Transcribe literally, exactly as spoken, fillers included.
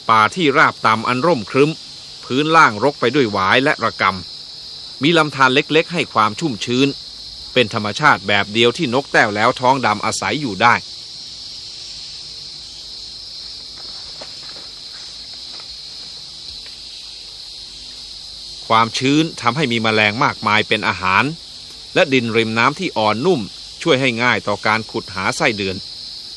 ป่าที่ราบต่ำอันร่มครึ้มพื้นล่างรกไปด้วยหวายและระกำมีลำธารเล็กๆให้ความชุ่มชื้นเป็นธรรมชาติแบบเดียวที่นกแต้วแล้วท้องดำอาศัยอยู่ได้ความชื้นทำให้มีแมลงมากมายเป็นอาหารและดินริมน้ำที่อ่อนนุ่มช่วยให้ง่ายต่อการขุดหาไส้เดือน